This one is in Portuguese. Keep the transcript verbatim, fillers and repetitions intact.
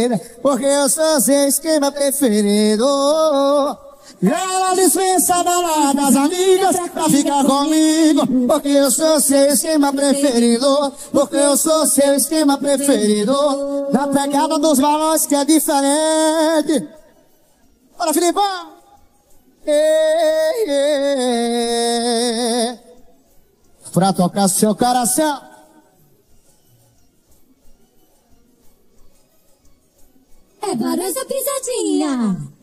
porque eu sou seu esquema preferido. E ela dispensa baladas amigas pra ficar comigo, porque eu sou seu esquema preferido, porque eu sou seu esquema preferido. Na pegada dos balões que é diferente. Bora, Filipão! Ei, ei, pra tocar seu coração. É Barões da Pisadinha.